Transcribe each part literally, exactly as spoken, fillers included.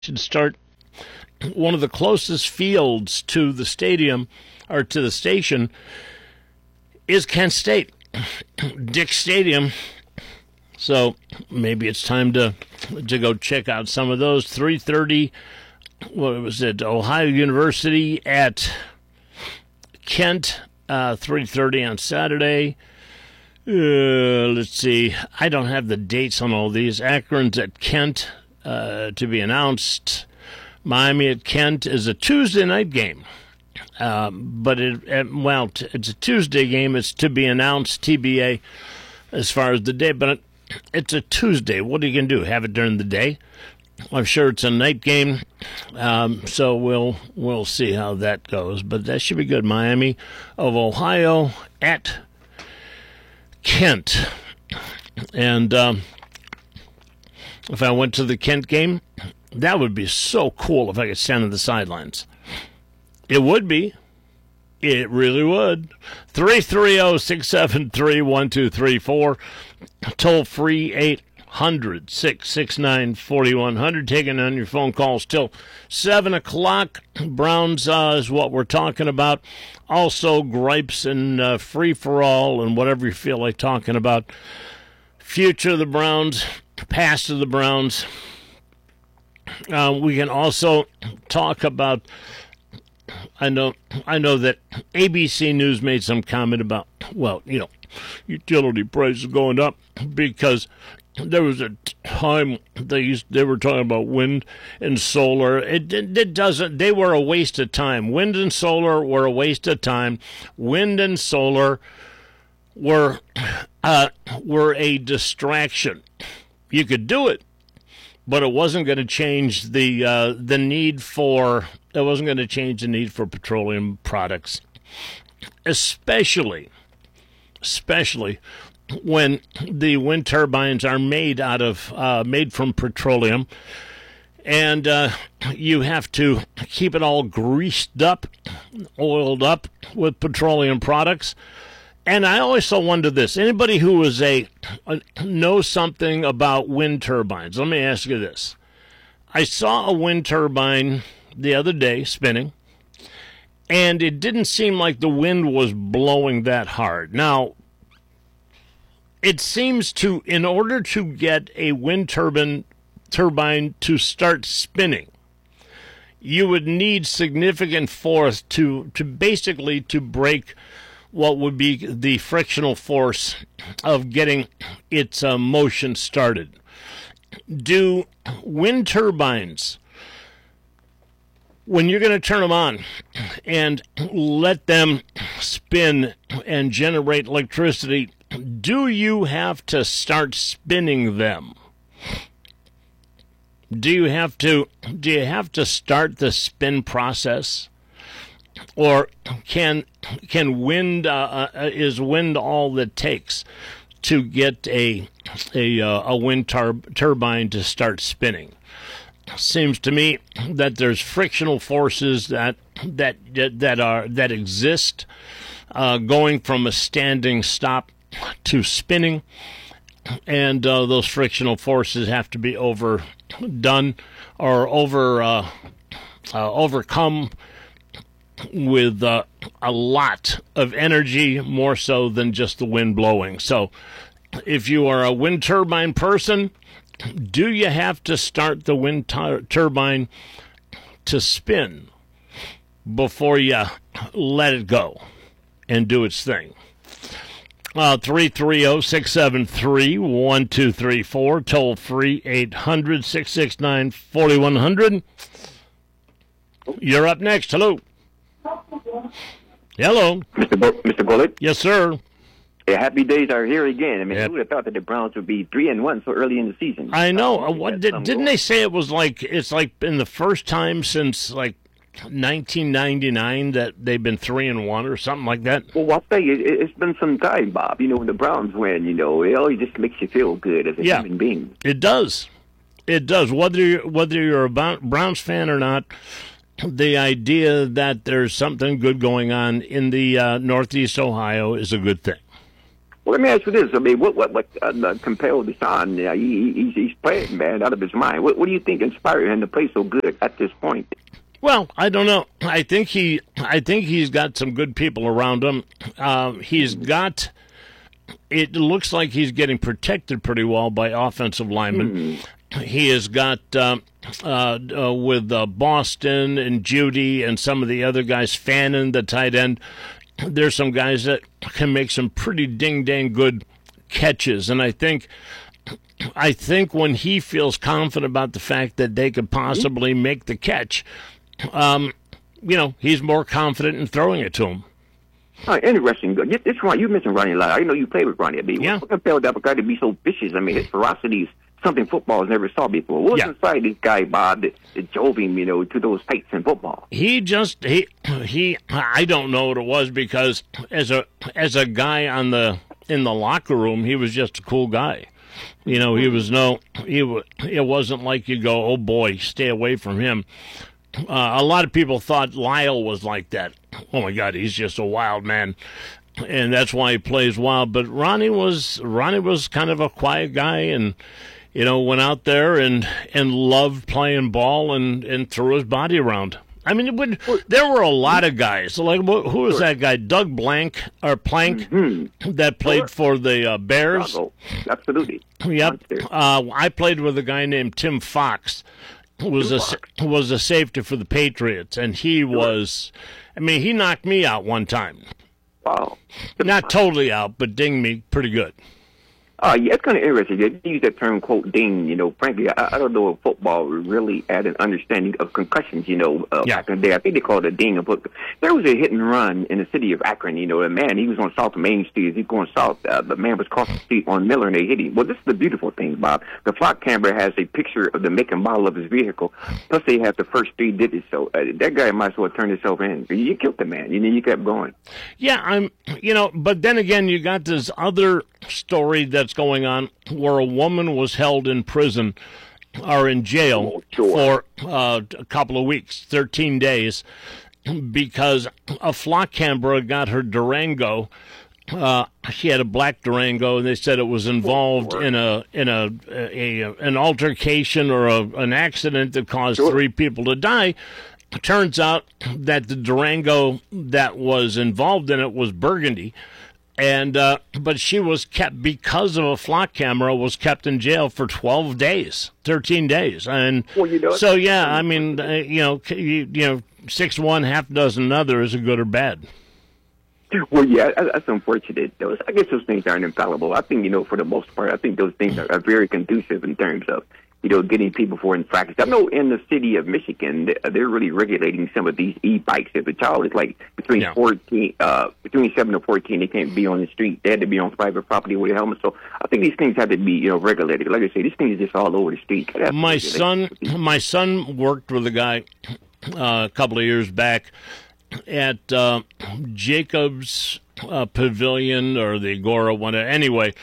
should start. One of the closest fields to the stadium or to the station is Kent State, Dick Stadium. So maybe it's time to to go check out some of those. three thirty, what was it, Ohio University at Kent, uh, three thirty on Saturday. Uh, let's see. I don't have the dates on all these. Akron's at Kent uh, to be announced. Miami at Kent is a Tuesday night game. Um, but, it, it, well, t- it's a Tuesday game. It's to be announced, T B A, as far as the day. But it, it's a Tuesday. What are you going to do? Have it during the day? I'm sure it's a night game. Um, so we'll we'll see how that goes. But that should be good. Miami of Ohio at Kent. And um, if I went to the Kent game, that would be so cool if I could stand on the sidelines. It would be. It really would. three three zero, six seven three, one two three four. Toll free eight hundred, six six nine, four one zero zero. Taking on your phone calls till seven o'clock. Browns uh, is what we're talking about. Also, gripes and uh, free-for-all and whatever you feel like talking about. Future of the Browns, past of the Browns. Uh, we can also talk about, I know I know that A B C News made some comment about, well, you know, utility prices going up because there was a time they used, they were talking about wind and solar. It, it, it doesn't, they were a waste of time. Wind and solar were a waste of time. Wind and solar were, uh, were a distraction. You could do it, but it wasn't going to change the uh, the need for it wasn't going to change the need for petroleum products, especially especially when the wind turbines are made out of uh, made from petroleum, and uh, you have to keep it all greased up, oiled up with petroleum products. And I also wonder this: anybody who is a uh, knows something about wind turbines, let me ask you this. I saw a wind turbine the other day spinning, and it didn't seem like the wind was blowing that hard. Now, it seems to, in order to get a wind turbine turbine to start spinning, you would need significant force to to basically to break what would be the frictional force of getting its uh, motion started. Do wind turbines, when you're going to turn them on and let them spin and generate electricity, do you have to start spinning them? Do you have to, do you have to start the spin process? Or can can wind uh, uh, is wind all that takes to get a a uh, a wind tar- turbine to start spinning? Seems to me that there's frictional forces that that that are that exist uh, going from a standing stop to spinning, and uh, those frictional forces have to be overdone or over uh, uh, overcome with uh, a lot of energy, more so than just the wind blowing. So if you are a wind turbine person, do you have to start the wind tur- turbine to spin before you let it go and do its thing? Uh, three three zero, six seven three, one two three four, toll free eight hundred, six six nine, four one zero zero. You're up next. Hello. Hello. Mister Bo- Mister Bullock? Yes, sir. Yeah, happy days are here again. I mean, Yep. who would have thought that the Browns would be three and one so early in the season? I know. Um, Uh, what that's did, some didn't goal. they say it was like it's like been the first time since like nineteen ninety-nine that they've been three and one or something like that? Well, I'll tell you, it, it's been some time, Bob. You know, when the Browns win, you know, it always just makes you feel good as a Yeah. human being. It does. It does. Whether you're, whether you're a Brown- Browns fan or not, the idea that there's something good going on in the uh, Northeast Ohio is a good thing. Well, let me ask you this. I mean, what what what uh, compelled Deshaun? Uh, he, he's he's playing, man, out of his mind. What what do you think inspired him to play so good at this point? Well, I don't know. I think he, I think he's got some good people around him. Uh, he's got. It looks like he's getting protected pretty well by offensive linemen. Mm-hmm. He has got uh, uh, uh, with uh, Boston and Judy and some of the other guys, Fannin, the tight end. There's some guys that can make some pretty ding-dang good catches, and I think. I think when he feels confident about the fact that they could possibly make the catch, um, you know, he's more confident in throwing it to him. Oh, interesting. This one, you mentioned Ronnie Lott. I know you played with Ronnie. I mean, yeah. What compelled that guy to be so vicious? I mean, his ferocity is something football has never saw before. What was yeah. inside this guy, Bob, that, that drove him, you know, to those heights in football? He just he he. I don't know what it was because as a as a guy on the in the locker room, he was just a cool guy. You know, he was no. He it wasn't like you go, oh boy, stay away from him. Uh, a lot of people thought Lyle was like that. Oh my God, he's just a wild man, and that's why he plays wild. But Ronnie was Ronnie was kind of a quiet guy, and you know went out there and and loved playing ball and, and threw his body around. I mean, it would, there were a lot of guys. Like who was that guy? Doug Blank or Plank mm-hmm. that played sure. for the uh, Bears. Oh, absolutely. Yep. Uh, I played with a guy named Tim Fox. Was a was a safety for the Patriots, and he was, I mean, he knocked me out one time. Wow. Not totally out, but dinged me pretty good. Uh, yeah, it's kind of interesting. They use that term, quote, ding. You know, frankly, I, I don't know if football really had an understanding of concussions, you know, uh, yeah. back in the day. I think they called it a ding. But there was a hit and run in the city of Akron, you know, a man, he was on South Main Street. As he going south, uh, the man was crossing the street on Miller, and they hit him. Well, this is the beautiful thing, Bob. The flock camera has a picture of the make and model of his vehicle, plus they have the first three digits. So uh, that guy might as well turn himself in. You killed the man. You know, you kept going. Yeah, I'm, you know, but then again, you got this other story that's going on where a woman was held in prison or in jail oh, sure. for uh, a couple of weeks, thirteen days, because a flock camera got her Durango. Uh, she had a black Durango, and they said it was involved sure. in a in a, a, a an altercation or a, an accident that caused sure. three people to die. It turns out that the Durango that was involved in it was burgundy. And uh, but she was kept because of a flock camera was kept in jail for twelve days, thirteen days, and well, you know, so yeah, I mean, uh, you know, you, you know, six one, half dozen another is a good or bad. Well, yeah, that's unfortunate. Those, I guess those things aren't infallible. I think, you know, for the most part, I think those things are, are very conducive in terms of, you know, getting people for infractions. I know in the city of Michigan, they're really regulating some of these e-bikes. If a child is like between yeah. fourteen, uh, between seven and fourteen, they can't be on the street. They had to be on private property with a helmet. So I think these things have to be, you know, regulated. Like I say, these things are just all over the street. My son, my son worked with a guy uh, a couple of years back at uh, Jacobs uh, Pavilion or the Agora, whatever. Anyway.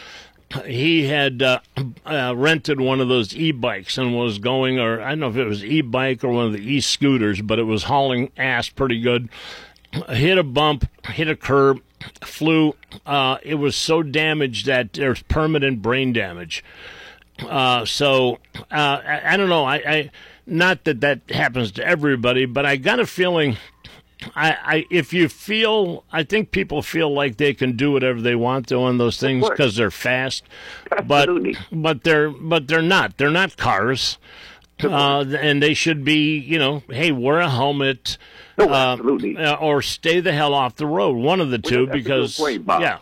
He had uh, uh, rented one of those e-bikes and was going, or I don't know if it was e-bike or one of the e-scooters, but it was hauling ass pretty good. Hit a bump, hit a curb, flew. Uh, it was so damaged that there's permanent brain damage. Uh, so uh, I, I don't know. I, I not that that happens to everybody, but I got a feeling. I, I, if you feel, I think people feel like they can do whatever they want to on those things because they're fast, Absolutely. but but they're but they're not. They're not cars, uh, and they should be. You know, hey, wear a helmet, no, absolutely, uh, or stay the hell off the road. One of the two, well, because point, Bob. yeah,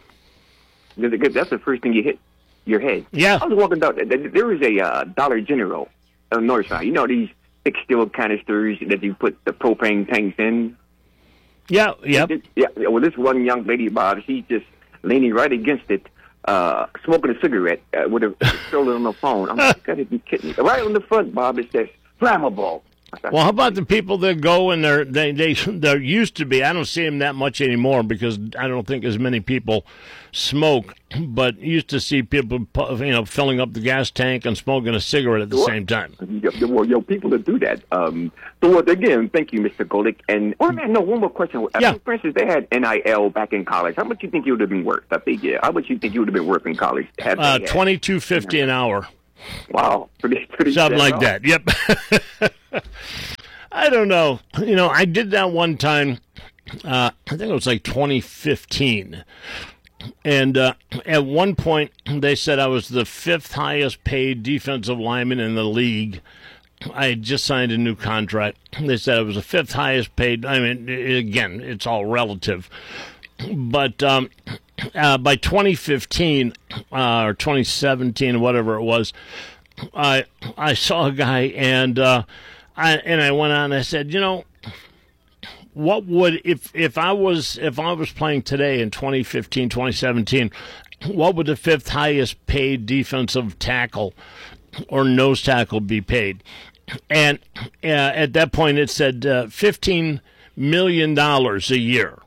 that's the first thing you hit your head. Yeah, I was walking down. There was a uh, Dollar General on the north side. You know these thick steel canisters that you put the propane tanks in. Yeah, yep. Yeah, well, this one young lady, Bob, she's just leaning right against it, uh, smoking a cigarette uh, with a stroller on the phone. I'm like, you gotta be kidding me. Right on the front, Bob, it says flammable. Well, how about the people that go and they're, they they there used to be? I don't see them that much anymore because I don't think as many people smoke. But used to see people, you know, filling up the gas tank and smoking a cigarette at the well, same time. Yo, well, yo, people that do that. Um, so again, thank you, Mister Golick. And oh man, no, one more question. I yeah. mean, for instance, they had N I L back in college. How much you think you would have been worth? I think yeah. How much you think you would have been worth in college? Uh, Twenty two fifty an hour. Wow, pretty, pretty something like that. Yep. I don't know. You know, I did that one time. Uh, I think it was like twenty fifteen, and uh, at one point they said I was the fifth highest paid defensive lineman in the league. I had just signed a new contract. They said I was the fifth highest paid. I mean, again, it's all relative, but. Um, Uh, by twenty fifteen uh, or twenty seventeen, whatever it was, I I saw a guy and uh, I and I went on. And I said, you know, what would if if I was if I was playing today in twenty fifteen, twenty seventeen, what would the fifth highest paid defensive tackle or nose tackle be paid? And uh, at that point, it said uh, fifteen million dollars a year.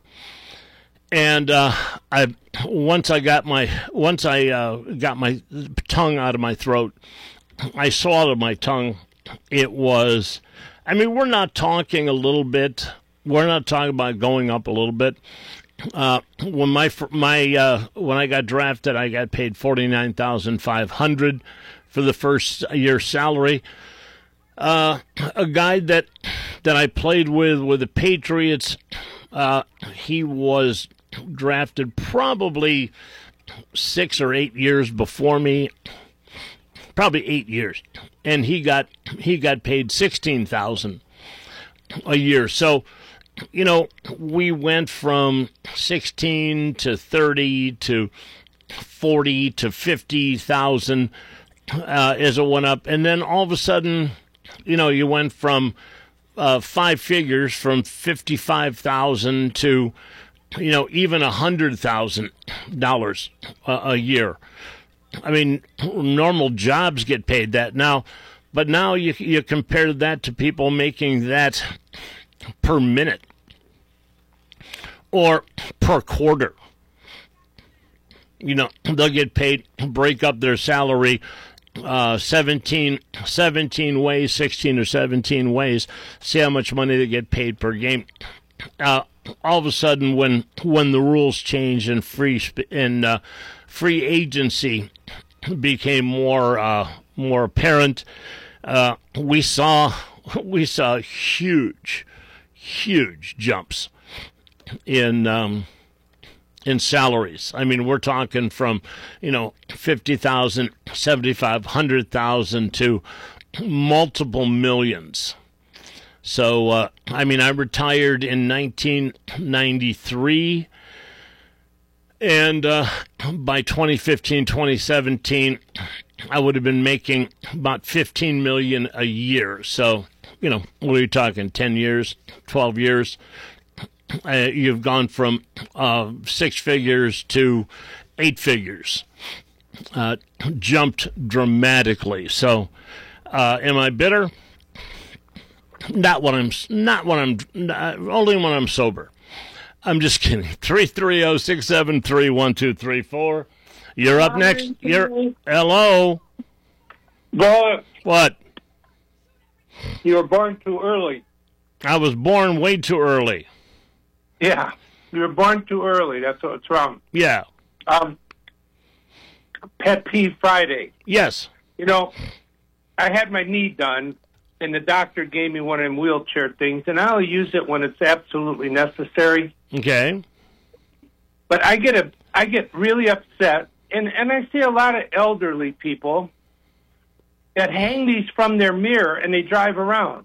And uh, I once I got my once I uh, got my tongue out of my throat, I saw it in my tongue. It was, I mean, we're not talking a little bit. We're not talking about going up a little bit. Uh, when my my uh, when I got drafted, I got paid forty nine thousand five hundred for the first year's salary. Uh, a guy that that I played with with the Patriots, uh, he was drafted probably six or eight years before me, probably eight years, and he got he got paid sixteen thousand a year. So, you know, we went from sixteen to thirty to forty to fifty thousand uh, as it went up, and then all of a sudden, you know, you went from uh, five figures, from fifty five thousand to you know, even a hundred thousand dollars a year. I mean, normal jobs get paid that now, but now you you compare that to people making that per minute or per quarter. You know, they'll get paid, break up their salary uh, seventeen, seventeen ways, sixteen or seventeen ways. See how much money they get paid per game. Uh, all of a sudden, when when the rules changed and free and uh, free agency became more uh, more apparent, uh, we saw we saw huge, huge jumps in um, in salaries. I mean, we're talking from you know fifty thousand, seventy five hundred thousand to multiple millions. So, uh, I mean, I retired in nineteen ninety-three, and uh, by twenty fifteen, twenty seventeen, I would have been making about fifteen million dollars a year. So, you know, what are you talking, ten years, twelve years? Uh, you've gone from uh, six figures to eight figures, uh, jumped dramatically. So, uh, am I bitter? Not when I'm not when I'm not, only when I'm sober. I'm just kidding. Three three zero six seven three one two three four. You're up next. You're hello. But what? You were born too early. I was born way too early. Yeah, you were born too early. That's what's wrong. Yeah. Um. Pet peeve Friday. Yes. You know, I had my knee done. And the doctor gave me one of them wheelchair things, and I'll use it when it's absolutely necessary. Okay. But I get a, I get really upset, and, and I see a lot of elderly people that hang these from their mirror and they drive around.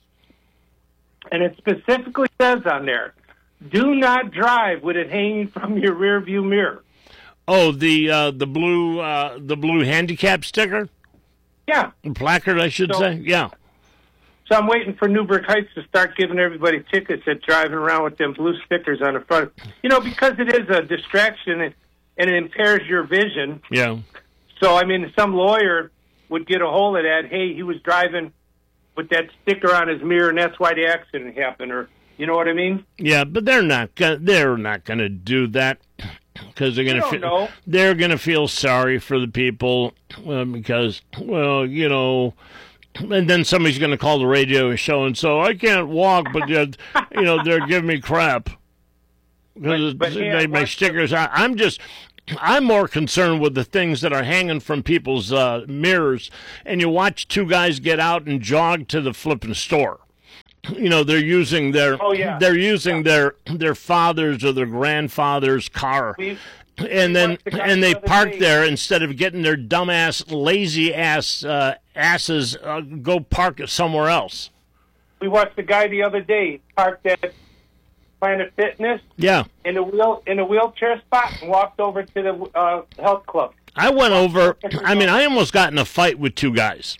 And it specifically says on there, do not drive with it hanging from your rear view mirror. Oh, the uh, the blue uh, the blue handicap sticker? Yeah. Placard, I should so, say. Yeah. So I'm waiting for Newburgh Heights to start giving everybody tickets at driving around with them blue stickers on the front. You know, because it is a distraction and, and it impairs your vision. Yeah. So, I mean, some lawyer would get a hold of that. Hey, he was driving with that sticker on his mirror, and that's why the accident happened, or you know what I mean? Yeah, but they're not gonna, they're not going to do that because they're going to feel they're going to feel sorry for the people uh, because well, you know. And then somebody's going to call the radio show and so I can't walk, but you know they're giving me crap because but, but they yeah, make stickers. I, I'm just, I'm more concerned with the things that are hanging from people's uh, mirrors. And you watch two guys get out and jog to the flipping store. You know they're using their, oh, yeah. they're using yeah. their their father's or their grandfather's car. We've, And then the and they the park day. there instead of getting their dumbass, lazy ass uh, asses uh, go park it somewhere else. We watched the guy the other day parked at Planet Fitness Yeah, in a wheel in a wheelchair spot and walked over to the uh, health club. I went over. I mean, I almost got in a fight with two guys,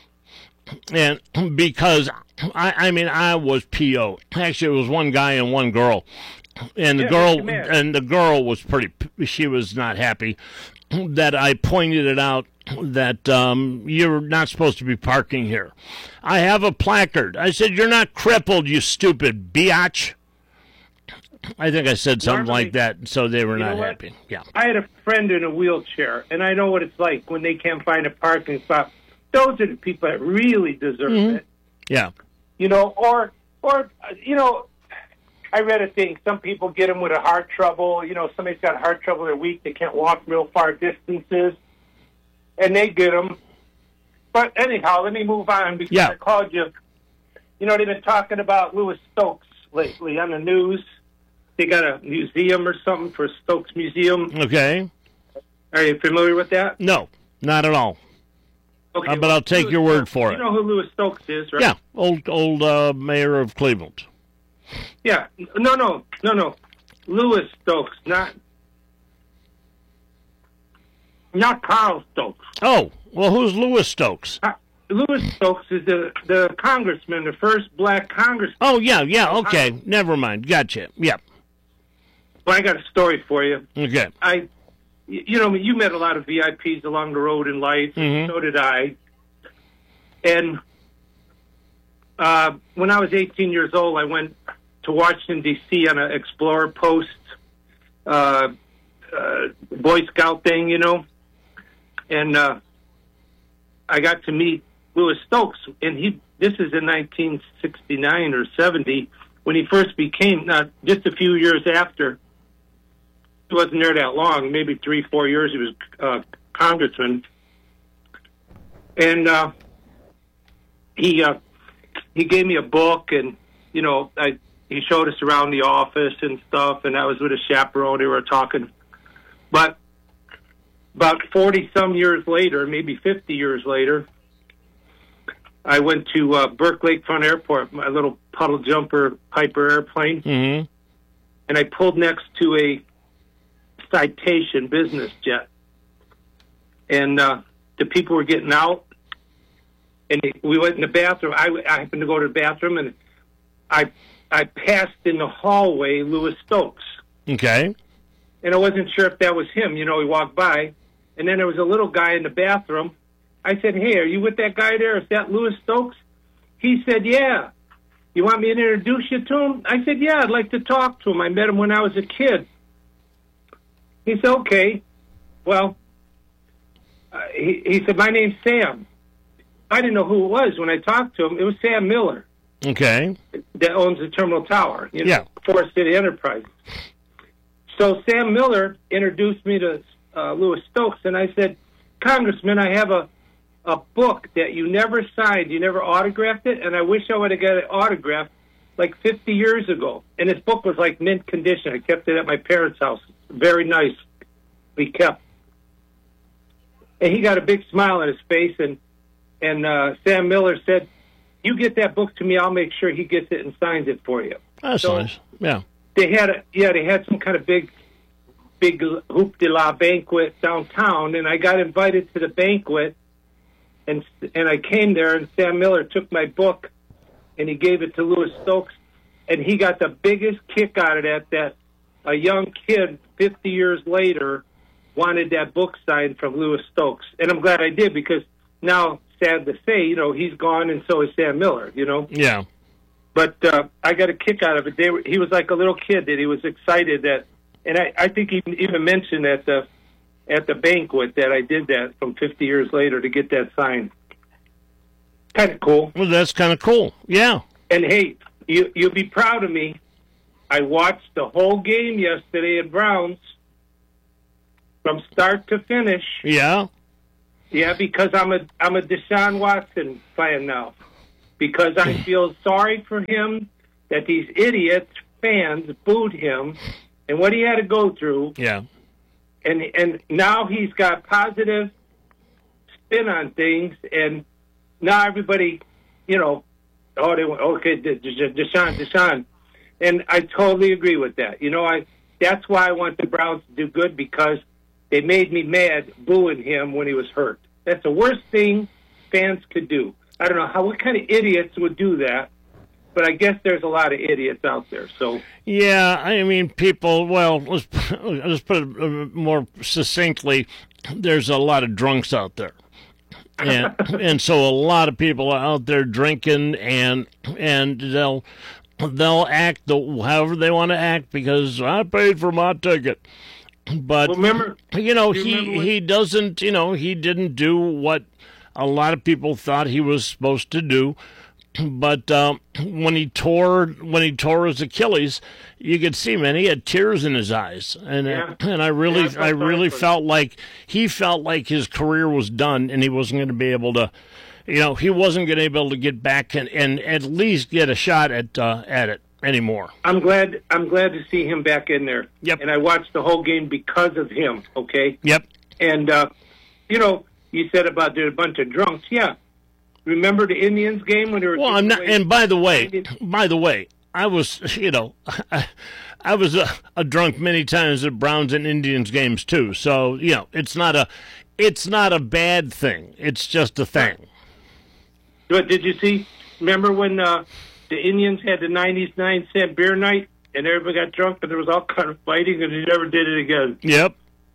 and because I, I mean, I was P O. Actually, it was one guy and one girl. And the Yeah, girl Mister Mayor. and the girl was pretty. She was not happy that I pointed it out that um, you're not supposed to be parking here. I have a placard. I said, "You're not crippled, you stupid biatch." I think I said something Normally- like that, so they were You not know what? happy. Yeah, I had a friend in a wheelchair, and I know what it's like when they can't find a parking spot. Those are the people that really deserve Mhm. it, yeah, you know. Or, or uh, you know, I read a thing. Some people get them with a heart trouble. You know, somebody's got heart trouble. They're weak. They can't walk real far distances, and they get them. But anyhow, let me move on because Yeah. I called you. You know, they've been talking about Louis Stokes lately on the news. They got a museum or something for Stokes Museum. okay. Are you familiar with that? No, not at all. Okay, Uh, but I'll take Louis your word Stokes- for You it. know who Louis Stokes is, right? Yeah, old old uh, mayor of Cleveland. Yeah. No, no, no, no. Louis Stokes, not not Carl Stokes. Oh, well, who's Louis Stokes? Uh, Louis Stokes is the the congressman, the first black congressman. Oh, yeah, yeah, okay. Never mind. Gotcha. Yep. Well, I got a story for you. Okay. I, you know, you met a lot of V I Ps along the road in life, and Mhm. so did I. And uh, when I was eighteen years old, I went to Washington, D C on an Explorer Post uh, uh, Boy Scout thing, you know. And uh, I got to meet Louis Stokes, and he. This is in nineteen sixty-nine or seventy when he first became, not just a few years after. He wasn't there that long, maybe three, four years. He was uh, congressman, and uh, he uh, he gave me a book, and you know, I he showed us around the office and stuff. And I was with a chaperone. They were talking, but about forty some years later, maybe fifty years later, I went to uh, Burke Lakefront Airport, my little puddle jumper Piper airplane, Mm-hmm. and I pulled next to a Citation business jet, and uh, the people were getting out, and we went in the bathroom. I, I happened to go to the bathroom, and I I passed in the hallway Louis Stokes, Okay. and I wasn't sure if that was him. You know, he walked by, and then there was a little guy in the bathroom. I said, "Hey, are you with that guy there? Is that Louis Stokes?" He said, "Yeah." "You want me to introduce you to him?" I said, "Yeah, I'd like to talk to him. I met him when I was a kid." He said, "Okay." Well, uh, he, he said, "My name's Sam." I didn't know who it was when I talked to him. It was Sam Miller Okay. that owns the Terminal Tower, you know, Yeah. Forest City Enterprises. So Sam Miller introduced me to uh, Louis Stokes, and I said, "Congressman, I have a, a book that you never signed, you never autographed it, and I wish I would have got it autographed like fifty years ago." And this book was like mint condition. I kept it at my parents' house. Very nice. We kept. And he got a big smile on his face, and and uh, Sam Miller said, "You get that book to me, I'll make sure he gets it and signs it for you." That's So- nice. Yeah. They had a yeah, they had some kind of big, big hoop de la banquet downtown, and I got invited to the banquet, and and I came there, and Sam Miller took my book, and he gave it to Louis Stokes, and he got the biggest kick out of that. That a young kid, fifty years later, wanted that book signed from Louis Stokes, and I'm glad I did because now sad to say, you know, he's gone, and so is Sam Miller. You know. Yeah. But uh, I got a kick out of it. They were, he was like a little kid that he was excited that, and I, I think he even mentioned at the at the banquet that I did that from fifty years later to get that signed. Kind of cool. Well, that's kind of cool. Yeah. And hey, you you'll be proud of me. I watched the whole game yesterday at Browns from start to finish. Yeah. Yeah, because I'm a I'm a Deshaun Watson fan now. Because I feel sorry for him that these idiots, fans, booed him and what he had to go through. Yeah. And and now he's got positive spin on things, and now everybody, you know, oh, they went, okay, Deshaun, Deshaun. And I totally agree with that. You know, I that's why I want the Browns to do good, because they made me mad booing him when he was hurt. That's the worst thing fans could do. I don't know how what kind of idiots would do that, but I guess there's a lot of idiots out there. So yeah, I mean, people. Well, let's let's put it more succinctly. There's a lot of drunks out there, and and so a lot of people are out there drinking, and and they'll they'll act the, however they want to act because I paid for my ticket. But well, remember, you know, you he when- he doesn't. You know, he didn't do what a lot of people thought he was supposed to do, but um, when he tore when he tore his Achilles, you could see, man, he had tears in his eyes, and Yeah. uh, and I really Yeah, I felt I sorry really for him. felt like he felt like his career was done, and he wasn't going to be able to, you know, he wasn't going to be able to get back and, and at least get a shot at uh, at it anymore. I'm glad I'm glad to see him back in there. Yep. And I watched the whole game because of him. Okay. Yep. And uh, you know, you said about there's a bunch of drunks. Yeah. Remember the Indians game when they were? Well, I'm not. away- And by the way, by the way, I was, you know, I, I was a, a drunk many times at Browns and Indians games too. So you know, it's not a, it's not a bad thing. It's just a thing. But did you see? Remember when uh, the Indians had the ninety-nine cent beer night and everybody got drunk and there was all kind of fighting and they never did it again. Yep.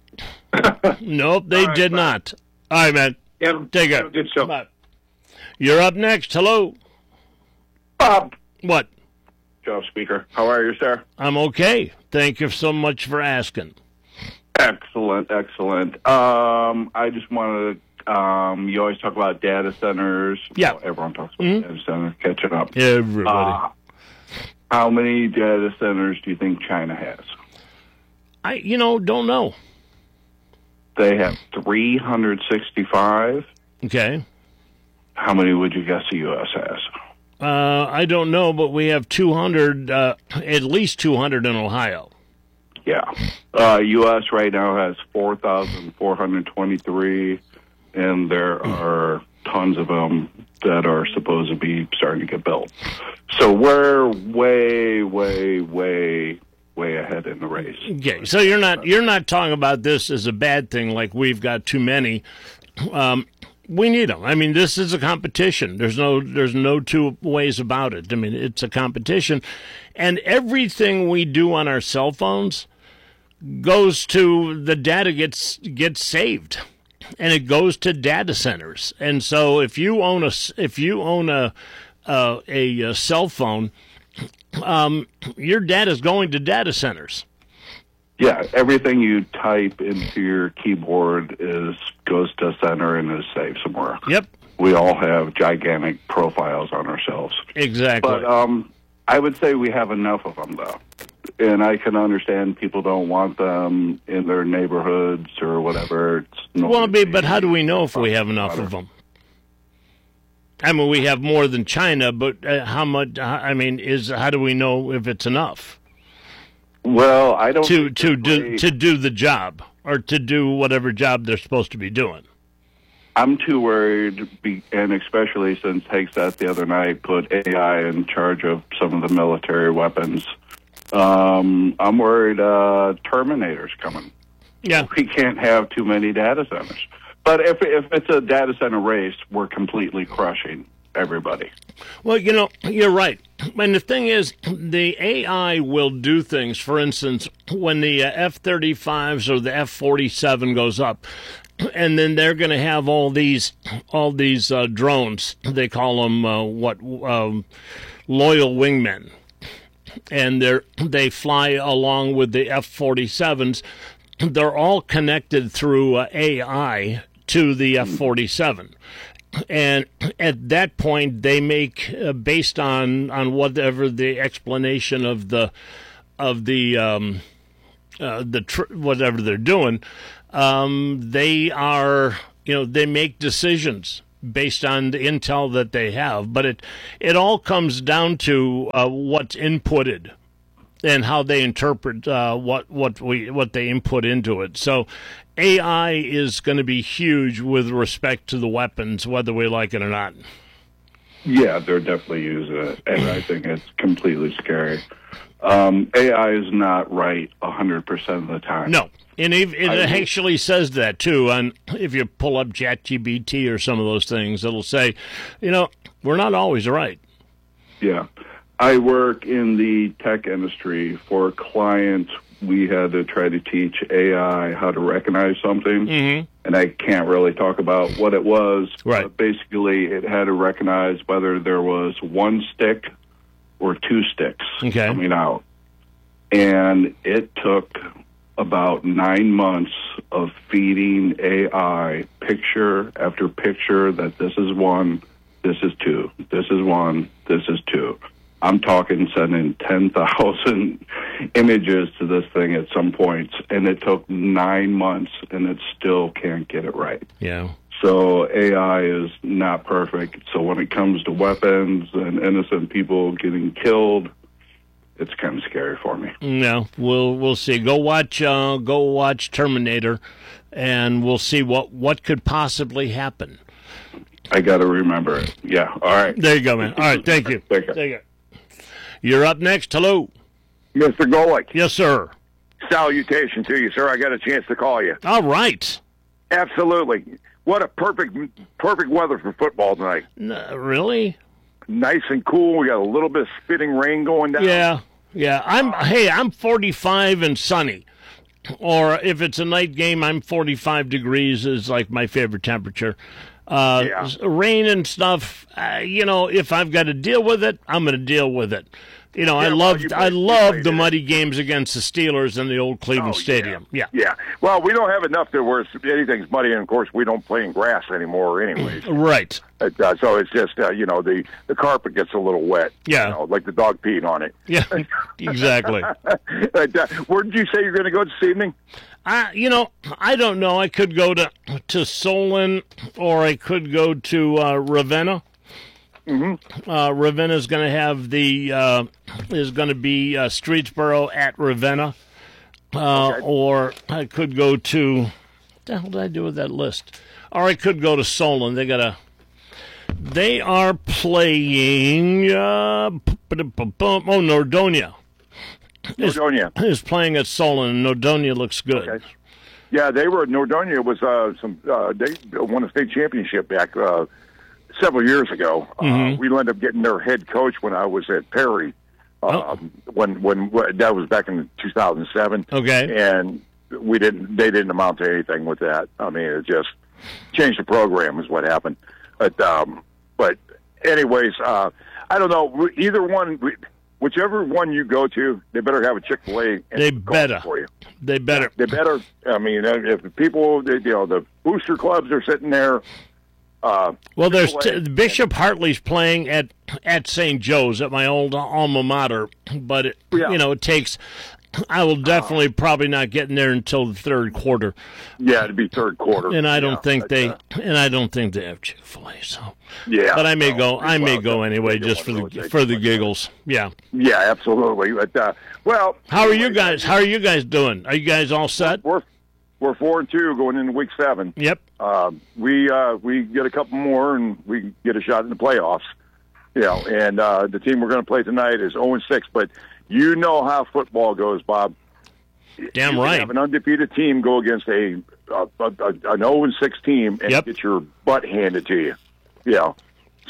Nope, they All right, did bye. not. All right, man. Yeah, Take care. have a good show. Bye. You're up next. Hello. Bob, What? Joe Speaker. How are you, sir? I'm okay. Thank you so much for asking. Excellent, excellent. Um, I just wanted to, um, you always talk about data centers. Yeah. Well, everyone talks about Mhm. data centers, catching up. Everybody. Uh, how many data centers do you think China has? I, you know, don't know. They have three hundred sixty-five. Okay. How many would you guess the U S has? Uh, I don't know, but we have two hundred, uh, at least two hundred in Ohio. Yeah. Uh, U S right now has four thousand four hundred twenty-three, and there are tons of them that are supposed to be starting to get built. So we're way, way, way, way ahead in the race. Okay, so you're not you're not talking about this as a bad thing, like we've got too many. Um, we need them. I mean, this is a competition. There's no there's no two ways about it. I mean, it's a competition, and everything we do on our cell phones goes to the data gets gets saved, and it goes to data centers. And so, if you own a if you own a uh, a, a cell phone, um, your data is going to data centers. Yeah, everything you type into your keyboard is goes to center and is saved somewhere. Yep, We all have gigantic profiles on ourselves. exactly. But um, I would say we have enough of them, though. And I can understand people don't want them in their neighborhoods or whatever. It's no well, big but, but how do we know if we deal. have enough of them? I mean, we have more than China, but uh, how much? I mean, is how do we know if it's enough Well, I don't to think to that do they- to do the job or to do whatever job they're supposed to be doing? I'm too worried, be, and especially since Hegseth the other night put A I in charge of some of the military weapons. Um, I'm worried uh, Terminator's coming. Yeah, We can't have too many data centers. But if if it's a data center race, we're completely crushing everybody. well, you know, you're right. And the thing is, the A I will do things. For instance, when the uh, F thirty-fives or the F forty-seven goes up, and then they're going to have all these all these uh, drones. They call them uh, what um, loyal wingmen, and they they fly along with the F forty-sevens. They're all connected through uh, A I to the F forty-seven. And at that point, they make uh, based on, on whatever the explanation of the of the um, uh, the tr- whatever they're doing, um, they are you know they make decisions based on the intel that they have. But it it all comes down to uh, what's inputted and how they interpret uh, what what we what they input into it. So A I is going to be huge with respect to the weapons, whether we like it or not. Yeah, they're definitely using it, and I think it's completely scary. Um, A I is not right one hundred percent of the time. No, and it, it I, actually says that, too. And if you pull up ChatGPT or some of those things, it'll say, you know, we're not always right. Yeah. I work in the tech industry. For clients, we had to try to teach A I how to recognize something, mm-hmm. and I can't really talk about what it was. Right. But basically, it had to recognize whether there was one stick or two sticks okay. coming out. And it took about nine months of feeding A I picture after picture that this is one, this is two, this is one, this is two. I'm talking sending ten thousand images to this thing at some points, and it took nine months, and it still can't get it right. Yeah. So A I is not perfect. So when it comes to weapons and innocent people getting killed, it's kind of scary for me. No, we'll we'll see. Go watch uh, go watch Terminator, and we'll see what, what could possibly happen. I got to remember it. Yeah. All right. There you go, man. All right. Thank you. Take care. Take care. You're up next. Hello. Mister Golick. Yes, sir. Salutation to you, sir. I got a chance to call you. All right. Absolutely. What a perfect perfect weather for football tonight. No, really? Nice and cool. We got a little bit of spitting rain going down. Yeah. Yeah. I'm hey, I'm forty-five and sunny. Or if it's a night game, I'm forty-five degrees is like my favorite temperature. Uh, yeah. Rain and stuff, uh, you know, if I've got to deal with it, I'm going to deal with it. You know, yeah, I well, loved you I played, loved the it. muddy games against the Steelers in the old Cleveland oh, Stadium. Yeah. yeah. Yeah. Well, we don't have enough to where anything's muddy, and of course, we don't play in grass anymore, anyways. Right. It, uh, so it's just uh, you know the the carpet gets a little wet. Yeah. You know, like the dog peed on it. Yeah. Exactly. But, uh, where did you say you're going to go this evening? I, you know, I don't know. I could go to to Solon, or I could go to uh, Ravenna. Mm-hmm. Uh, Ravenna is going to have the uh, is going to be uh, Streetsboro at Ravenna, uh, okay. or I could go to. What the hell did I do with that list? Or I could go to Solon. They got a. They are playing. Uh, oh, Nordonia. Nordonia is, is playing at Solon, and Nordonia looks good. Okay. Yeah, they were. Nordonia was uh, some. Uh, they won a state championship back uh, several years ago. Mm-hmm. Uh, we ended up getting their head coach when I was at Perry. Uh, oh. When when that was back in two thousand seven. Okay. And we didn't. They didn't amount to anything with that. I mean, it just changed the program is what happened. But um, but anyways, uh, I don't know. Either one. We, Whichever one you go to, they better have a Chick-fil-A. They better. For you. They better. They better. I mean, if the people, you know, the booster clubs are sitting there. Uh, well, there's t- Bishop Hartley's playing at at Saint Joe's at my old alma mater, but it, yeah. you know, it takes. I will definitely uh, probably not get in there until the third quarter. Yeah, it'd be third quarter. And I don't yeah, think they. uh, and I don't think they have Chick-fil-A. So. Yeah. But I may no, go. I may well, go anyway, just for the for the giggles. Yeah. Yeah, absolutely. But uh, well. How are you guys? How are you guys doing? Are you guys all set? We're we're four and two going into week seven. Yep. Uh, we uh, we get a couple more and we get a shot in the playoffs. You know, and uh, the team we're going to play tonight is zero and six. But you know how football goes, Bob. Damn you right. Have an undefeated team go against a, a, a an zero and six team and yep. get your butt handed to you. Yeah.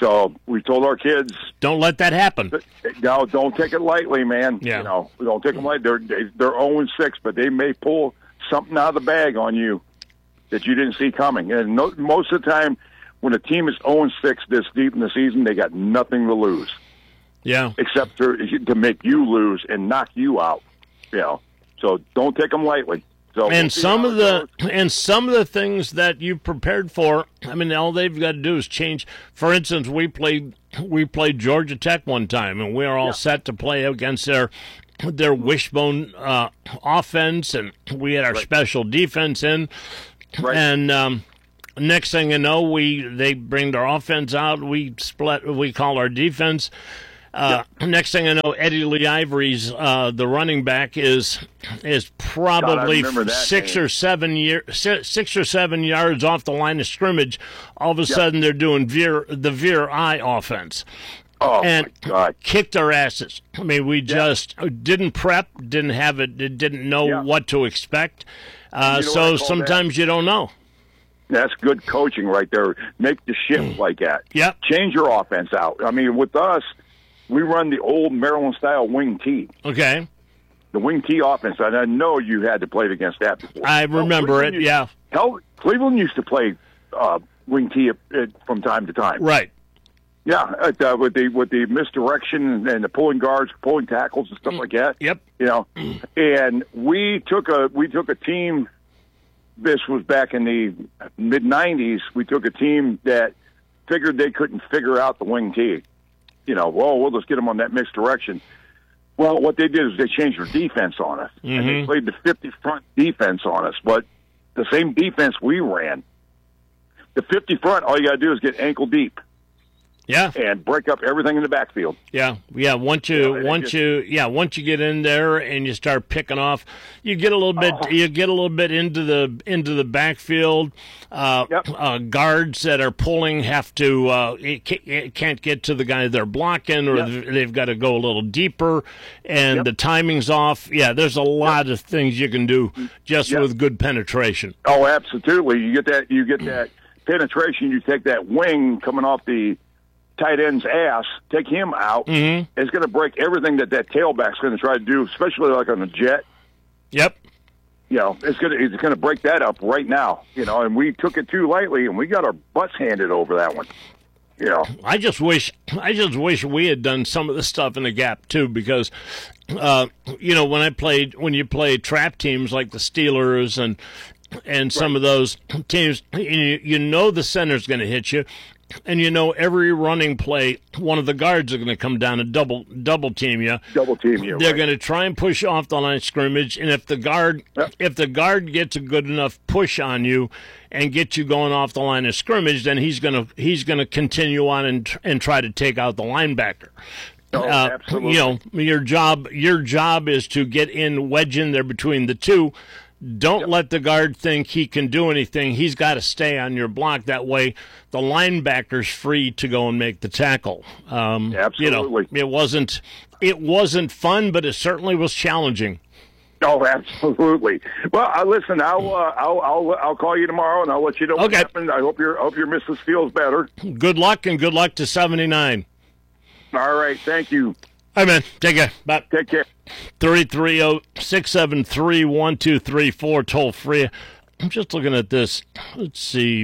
So we told our kids, don't let that happen. No, don't take it lightly, man. Yeah. You know, don't take them lightly. They're they're zero and six, but they may pull something out of the bag on you that you didn't see coming. And no, most of the time, when a team is zero and six this deep in the season, they got nothing to lose. Yeah. Except to to make you lose and knock you out. You know, so don't take them lightly. So and we'll some of the goes. and some of the things that you prepared for, I mean, all they've got to do is change. For instance, we played we played Georgia Tech one time, and we were all yeah. set to play against their their wishbone uh, offense, and we had our right. special defense in, right. and um, next thing you know, we they bring their offense out. We split. We call our defense. Uh, yep. Next thing I know, Eddie Lee Ivory's uh, the running back is is probably God, six name. or seven year six or seven yards off the line of scrimmage. All of a yep. sudden, they're doing veer the veer eye offense, oh, and my God. kicked our asses. I mean, we yep. just didn't prep, didn't have it, didn't know yep. what to expect. Uh, you know so sometimes that? you don't know. That's good coaching right there. Make the shift like that. Yep. Change your offense out. I mean, with us. We run the old Maryland-style wing T. Okay. The wing T offense, and I know you had to play against that before. I remember it, used, yeah. Hell, Cleveland used to play uh, wing T uh, from time to time. Right. Yeah, uh, with the with the misdirection and the pulling guards, pulling tackles, and stuff like that. Yep. You know, and we took a we took a team. This was back in the mid nineties. We took a team that figured they couldn't figure out the wing T. You know, well, we'll just get them on that misdirection. Well, what they did is they changed their defense on us, mm-hmm. and they played the fifty-front defense on us. But the same defense we ran, the fifty-front, all you got to do is get ankle deep. Yeah, and break up everything in the backfield. Yeah, yeah. Once you, yeah, once just, you, yeah, once you get in there and you start picking off, you get a little bit, oh. you get a little bit into the into the backfield. Uh, yep. uh, guards that are pulling have to, uh, it, it can't get to the guy they're blocking, or yep. they've got to go a little deeper, and yep. the timing's off. Yeah, there's a lot yep. of things you can do just yep. with good penetration. Oh, absolutely. You get that. You get that penetration. You take that wing coming off the tight end's ass, take him out. Mm-hmm. It's going to break everything that that tailback's going to try to do, especially like on the jet. Yep. You know, it's going to it's going to break that up right now. You know, and we took it too lightly, and we got our butts handed over that one. You know, I just wish I just wish we had done some of the stuff in the gap too, because uh, you know, when I played when you play trap teams like the Steelers and and some right. of those teams, you, you know the center's going to hit you. And you know every running play, one of the guards are going to come down and double double team you. Double team you. They're right. going to try and push off the line of scrimmage, and if the guard yep. if the guard gets a good enough push on you and get you going off the line of scrimmage, then he's going to he's going to continue on and and try to take out the linebacker. Oh, uh, absolutely. You know your job your job is to get in, wedge in there between the two. Don't yep. let the guard think he can do anything. He's got to stay on your block. That way, the linebacker's free to go and make the tackle. Um, Absolutely. You know, it wasn't it wasn't fun, but it certainly was challenging. Oh, absolutely. Well, uh, listen, I'll, uh, I'll I'll I'll call you tomorrow, and I'll let you know what okay. happened. I hope your hope your missus feels better. Good luck, and good luck to seventy-nine. All right. Thank you. All right, man. Take care. Bye. Take care. three three zero, six seven three, one two three four, toll free. I'm just looking at this. Let's see.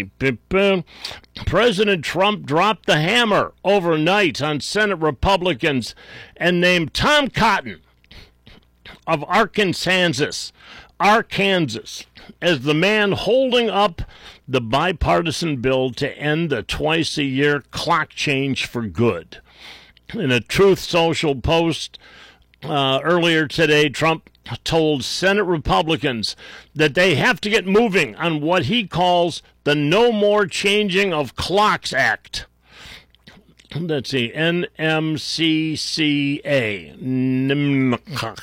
President Trump dropped the hammer overnight on Senate Republicans and named Tom Cotton of Arkansas, Arkansas, as the man holding up the bipartisan bill to end the twice-a-year clock change for good. In a Truth Social post uh, earlier today, Trump told Senate Republicans that they have to get moving on what he calls the No More Changing of Clocks Act. Let's see, N M C C A, Namaka,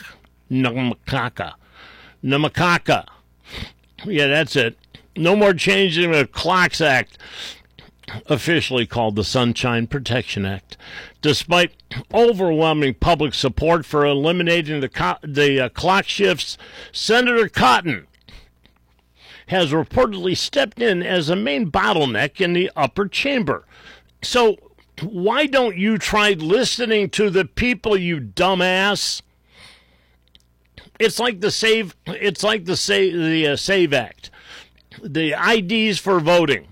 Namaka. Yeah, that's it. No More Changing of Clocks Act, officially called the Sunshine Protection Act. Despite overwhelming public support for eliminating the co- the uh, clock shifts, Senator Cotton has reportedly stepped in as a main bottleneck in the upper chamber So why don't you try listening to the people, you dumbass? It's like the Save. It's like the Save the uh, Save Act, the I Ds for voting.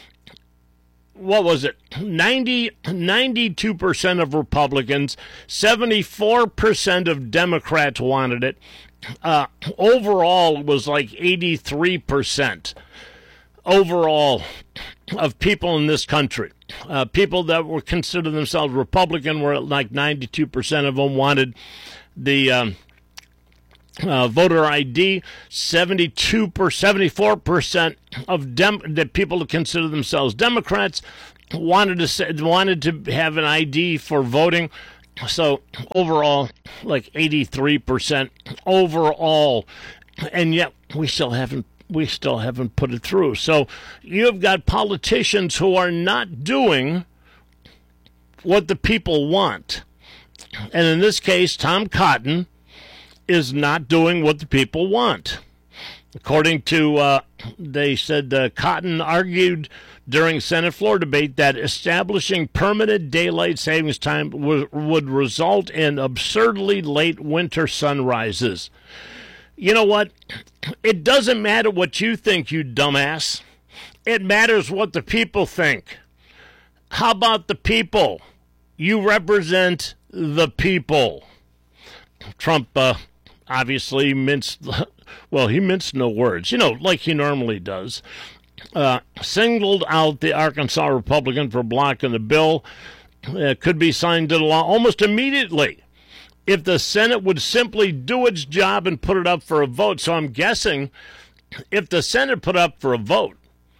What was it? ninety, ninety-two percent of Republicans, seventy-four percent of Democrats wanted it. Uh, overall, it was like eighty-three percent overall of people in this country. Uh, people that were considered themselves Republican were like ninety-two percent of them wanted the um, uh, voter I D. seventy-two per, seventy-four percent of dem- the people that consider themselves Democrats wanted to say, wanted to have an I D for voting. So overall, like eighty-three percent overall, and yet we still haven't we still haven't put it through. So you've got politicians who are not doing what the people want, and in this case, Tom Cotton is not doing what the people want. According to, uh, they said uh, Cotton argued during Senate floor debate that establishing permanent daylight savings time w- would result in absurdly late winter sunrises. You know what? It doesn't matter what you think, you dumbass. It matters what the people think. How about the people? You represent the people. Trump, uh, obviously minced, well, he minced no words, you know, like he normally does. Uh, singled out the Arkansas Republican for blocking the bill. Uh, could be signed into law almost immediately if the Senate would simply do its job and put it up for a vote. So I'm guessing if the Senate put up for a vote,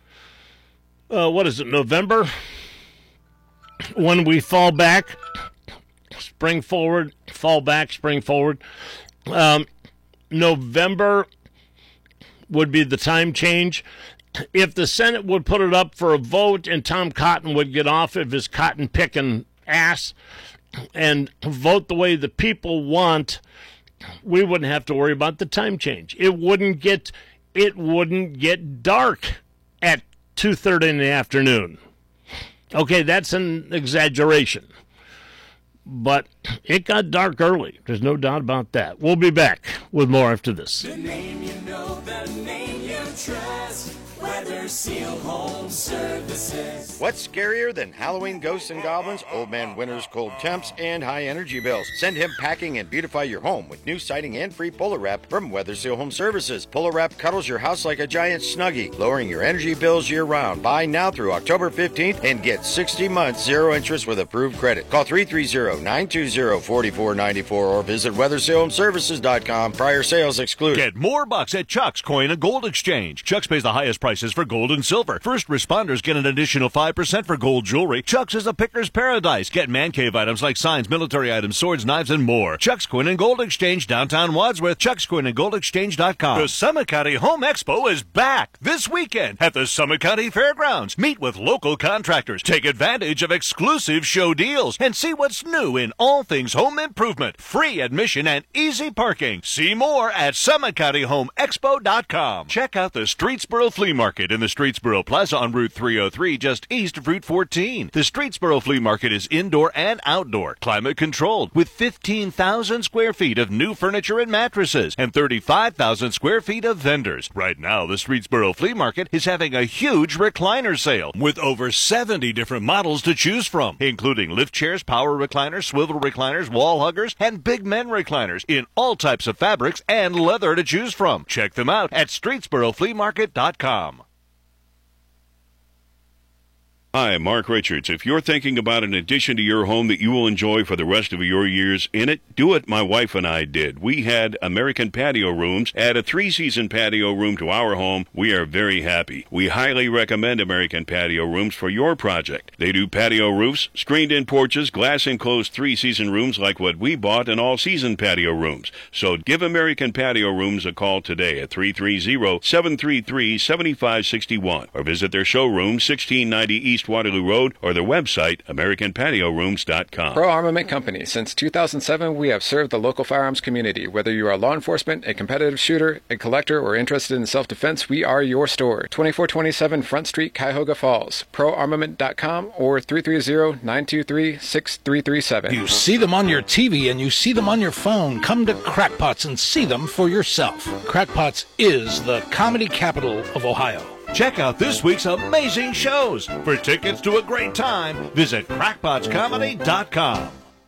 uh, what is it, November? When we fall back, spring forward, fall back, spring forward. Um, November would be the time change. If the Senate would put it up for a vote and Tom Cotton would get off of his cotton-picking ass and vote the way the people want, we wouldn't have to worry about the time change. It wouldn't get it wouldn't get dark at two thirty in the afternoon. Okay, that's an exaggeration. But it got dark early. There's no doubt about that. We'll be back with more after this. The name you know, the name you trust. Weather Seal Home Services. What's scarier than Halloween ghosts and goblins, old man winter's cold temps, and high energy bills? Send him packing and beautify your home with new siding and free Polar Wrap from Weather Seal Home Services. Polar Wrap cuddles your house like a giant Snuggie, lowering your energy bills year-round. Buy now through October fifteenth and get sixty months zero interest with approved credit. Call three three zero, nine two zero, four four nine four or visit weather seal home services dot com. Prior sales excluded. Get more bucks at Chuck's Coin and Gold Exchange. Chuck's pays the highest prices for gold and silver. First responders get an additional five percent for gold jewelry. Chuck's is a picker's paradise. Get man cave items like signs, military items, swords, knives, and more. Chuck's Coin and Gold Exchange, downtown Wadsworth. Chuck's Coin and Gold Exchange dot com. The Summit County Home Expo is back this weekend at the Summit County Fairgrounds. Meet with local contractors, take advantage of exclusive show deals, and see what's new in all things home improvement. Free admission and easy parking. See more at Summit County Home Expo dot com. Check out the Streetsboro Flea Market in the Streetsboro Plaza on Route three oh three, just east of Route fourteen. The Streetsboro Flea Market is indoor and outdoor, climate controlled, with fifteen thousand square feet of new furniture and mattresses and thirty-five thousand square feet of vendors. Right now, the Streetsboro Flea Market is having a huge recliner sale with over seventy different models to choose from, including lift chairs, power recliners, swivel recliners, wall huggers, and big men recliners in all types of fabrics and leather to choose from. Check them out at Streetsboro Flea Market dot com. Hi, Mark Richards. If you're thinking about an addition to your home that you will enjoy for the rest of your years in it, do what my wife and I did. We had American Patio Rooms, add a three-season patio room to our home. We are very happy. We highly recommend American Patio Rooms for your project. They do patio roofs, screened-in porches, glass-enclosed three-season rooms like what we bought, and all-season patio rooms. So give American Patio Rooms a call today at three three zero, seven three three, seven five six one or visit their showroom, sixteen ninety East East Waterloo Road, or their website, american patio rooms dot com. Pro Armament Company. Since two thousand seven, we have served the local firearms community. Whether you are law enforcement, a competitive shooter, a collector, or interested in self-defense, we are your store. twenty-four twenty-seven Front Street, Cuyahoga Falls. pro armament dot com or three three zero, nine two three, six three three seven. You see them on your T V and you see them on your phone. Come to Crackpots and see them for yourself. Crackpots is the comedy capital of Ohio. Check out this week's amazing shows. For tickets to a great time, visit crackpots comedy dot com.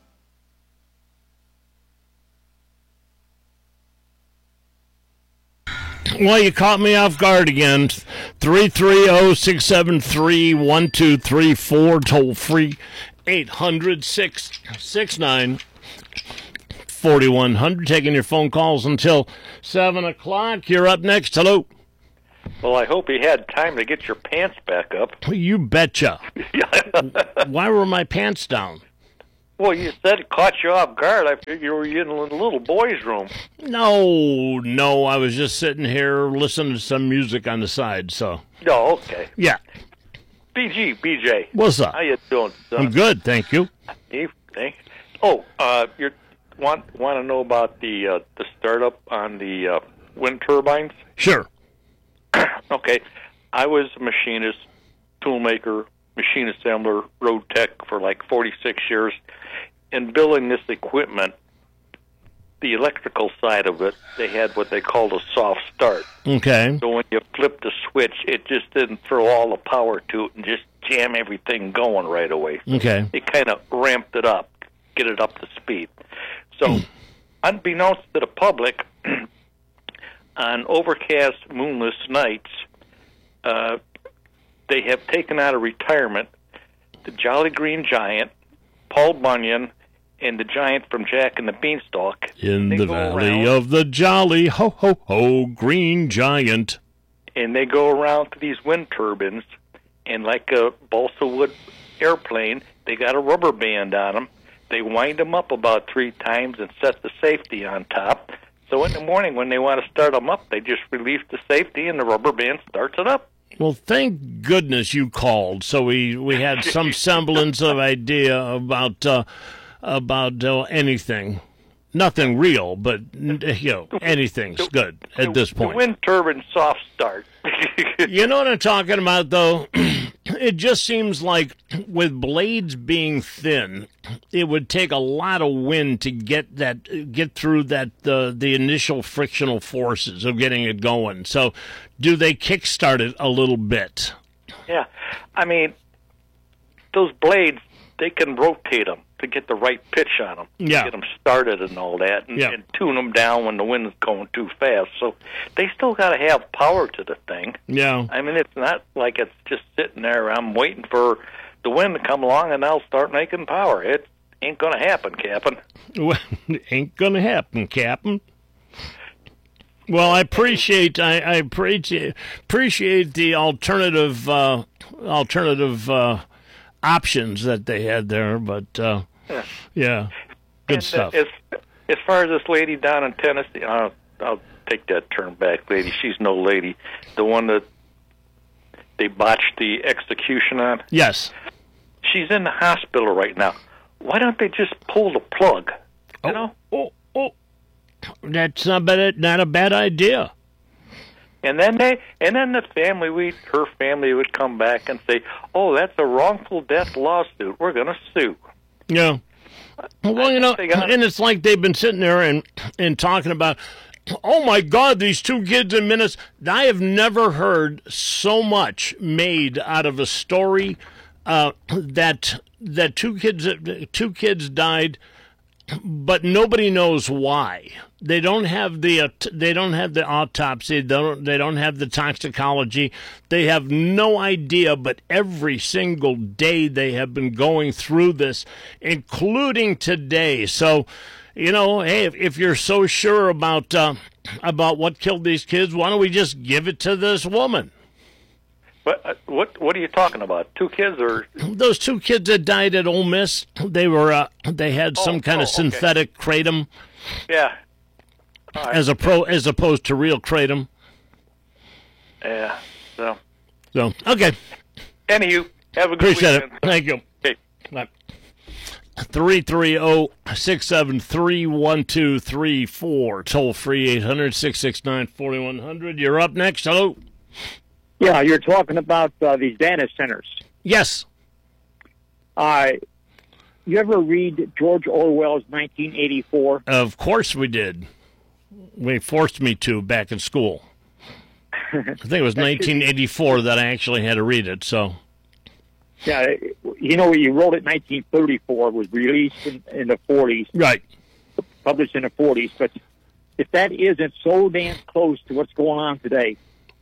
Well, you caught me off guard again. three three zero, six seven three, one two three four, toll free eight hundred, six six nine, four one zero zero. Taking your phone calls until seven o'clock. You're up next. Hello. Well, I hope he had time to get your pants back up. You betcha. Why were my pants down? Well, you said it caught you off guard. I figured you were in a little boy's room. No, no, I was just sitting here listening to some music on the side, so. Oh, okay. Yeah. B G, B J. What's up? How you doing, son? I'm good, thank you. Hey, thanks. Oh, uh, you want want to know about the uh, the startup on the uh, wind turbines? Sure. Okay. I was a machinist, toolmaker, machine assembler, road tech for like forty-six years. In building this equipment, the electrical side of it, they had what they called a soft start. Okay. So when you flip the switch, it just didn't throw all the power to it and just jam everything going right away. Okay. It kind of ramped it up, get it up to speed. So, unbeknownst to the public, on overcast, moonless nights, uh, they have taken out of retirement the Jolly Green Giant, Paul Bunyan, and the giant from Jack and the Beanstalk. In They the go valley around, of the jolly ho ho ho green giant. and they go around to these wind turbines, and like a balsa wood airplane, they got a rubber band on them. They wind them up about three times and set the safety on top. So in the morning when they want to start them up, they just release the safety, and the rubber band starts it up. Well, thank goodness you called, so we, we had some semblance of idea about uh, about uh, anything. Nothing real, but you know, anything's good at this point. The wind turbine soft start. You know what I'm talking about, though? It just seems like with blades being thin, it would take a lot of wind to get that get through that uh, the initial frictional forces of getting it going. So, do they kickstart it a little bit? Yeah, I mean, those blades, they can rotate them to get the right pitch on them, Yeah. get them started and all that, and, Yeah. and tune them down when the wind's going too fast. So they still got to have power to the thing. Yeah. I mean, it's not like it's just sitting there. I'm waiting for the wind to come along and I'll start making power. It ain't going to happen, Captain. Well, it ain't gonna happen, Captain. Well, I appreciate I, I appreciate appreciate the alternative uh, alternative uh, options that they had there, but uh, Yeah. yeah, good And, stuff. Uh, as, as far as this lady down in Tennessee, uh, I'll take that term back, lady. She's no lady. The one that they botched the execution on. Yes. She's in the hospital right now. Why don't they just pull the plug? You know? Oh, oh, that's not bad, not a bad idea. And then they, and then the family, we, her family would come back and say, "Oh, that's a wrongful death lawsuit. We're going to sue." Yeah. Well, you know, they got- and it's like they've been sitting there and and talking about, oh my God, these two kids in Minnesota. I have never heard so much made out of a story uh, that that two kids two kids died, but nobody knows why. They don't have the uh, they don't have the autopsy. They don't they don't have the toxicology. They have no idea. But every single day they have been going through this, including today. So, you know, hey, if, if you're so sure about uh, about what killed these kids, why don't we just give it to this woman? What, uh, what, what are you talking about? Two kids or? Those two kids that died at Ole Miss, they were uh, they had some Oh, kind oh, of okay. synthetic kratom. Yeah. As a pro, as opposed to real kratom. Yeah. So. So okay. Anywho, Have a good Appreciate weekend. it. Thank you. Okay. Bye. three three zero, six seven three, one two three four. Toll free eight hundred, six six nine, four one zero zero. You're up next. Hello. Yeah, you're talking about uh, these data centers. Yes. Uh, you ever read George Orwell's nineteen eighty-four? Of course we did. We forced me to back in school. I think it was nineteen eighty-four that I actually had to read it, so. Yeah, you know, he wrote it in nineteen thirty-four, was released in, in the forties. Right. Published in the forties, but if that isn't so damn close to what's going on today,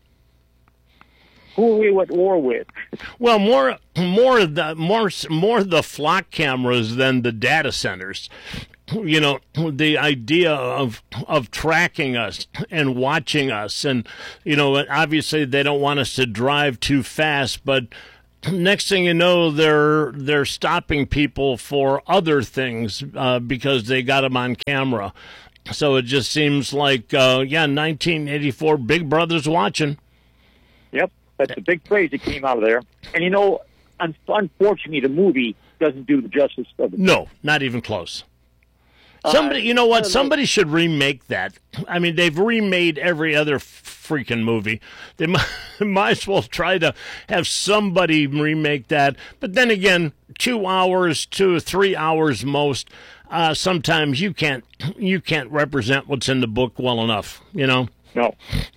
who are we at war with? Well, more, more the more, more the flock cameras than the data centers. You know, the idea of of tracking us and watching us, and you know, obviously they don't want us to drive too fast, but next thing you know, they're they're stopping people for other things uh, because they got them on camera. So it just seems like, uh, yeah, nineteen eighty-four, Big Brother's watching. Yep, that's a big phrase that came out of there. And you know, un- unfortunately, the movie doesn't do the justice of it. No, not even close. Somebody, you know what? Somebody should remake that. I mean, they've remade every other freaking movie. They might, might as well try to have somebody remake that. But then again, two hours, two or three hours most. Uh, sometimes you can't you can't represent what's in the book well enough. You know? No,